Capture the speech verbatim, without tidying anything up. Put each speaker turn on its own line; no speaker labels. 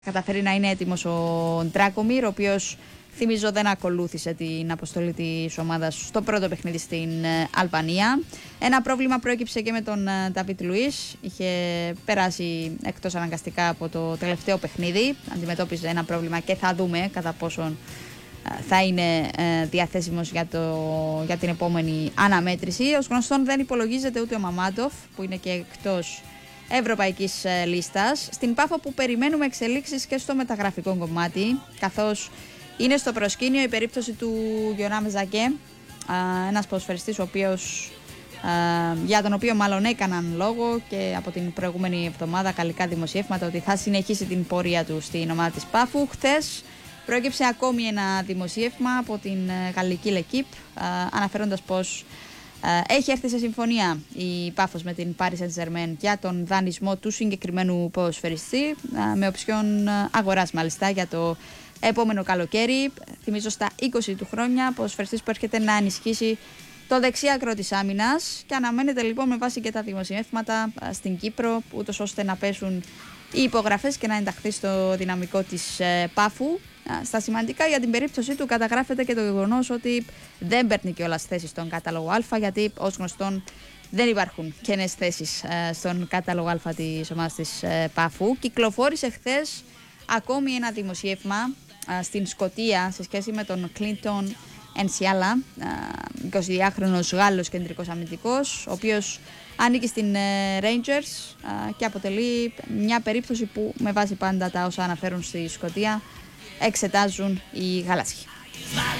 Καταφέρει να είναι έτοιμος ο Ντράκομιρ, ο οποίος, θυμίζω, δεν ακολούθησε την αποστολή της ομάδας στο πρώτο παιχνίδι στην Αλβανία. Ένα πρόβλημα προέκυψε και με τον Νταβίτ Λουίς. Είχε περάσει εκτός αναγκαστικά από το τελευταίο παιχνίδι. Αντιμετώπιζε ένα πρόβλημα και θα δούμε κατά πόσον θα είναι διαθέσιμος για, το, για την επόμενη αναμέτρηση. Ως γνωστόν δεν υπολογίζεται ούτε ο Μαμάντοφ, που είναι και εκτός ευρωπαϊκής λίστας. Στην Πάφο που περιμένουμε εξελίξεις και στο μεταγραφικό κομμάτι, καθώς είναι στο προσκήνιο η περίπτωση του Γιονάμ Ζακέ, ένας ποδοσφαιριστής ο οποίος, για τον οποίο μάλλον έκαναν λόγο και από την προηγούμενη εβδομάδα γαλλικά δημοσιεύματα ότι θα συνεχίσει την πορεία του στην ομάδα της Πάφου. Χθες προέκυψε ακόμη ένα δημοσίευμα από την γαλλική L'Equipe, αναφέροντας πως έχει έρθει σε συμφωνία η Πάφος με την Paris Saint-Germain για τον δανεισμό του συγκεκριμένου ποδοσφαιριστή, με οψιόν αγοράς μάλιστα για το επόμενο καλοκαίρι. Θυμίζω στα είκοσι του χρόνια, ποδοσφαιριστής που έρχεται να ενισχύσει το δεξί άκρο της άμυνας και αναμένεται λοιπόν με βάση και τα δημοσιεύματα στην Κύπρο, ούτως ώστε να πέσουν οι υπογραφές και να ενταχθεί στο δυναμικό της Πάφου. Στα σημαντικά για την περίπτωσή του καταγράφεται και το γεγονός ότι δεν παίρνει κιόλας θέσεις στον κατάλογο Α, γιατί ως γνωστόν δεν υπάρχουν κενές θέσεις στον κατάλογο Α της ομάδας της Πάφου. Κυκλοφόρησε χθες ακόμη ένα δημοσίευμα στην Σκωτία σε σχέση με τον Κλίντον Ενσιάλα, εικοσιδυάχρονος Γάλλος κεντρικός αμυντικός, ο οποίος ανήκει στην Rangers και αποτελεί μια περίπτωση που με βάση πάντα τα όσα αναφέρουν στη Σκωτία εξετάζουν οι γαλάζιοι.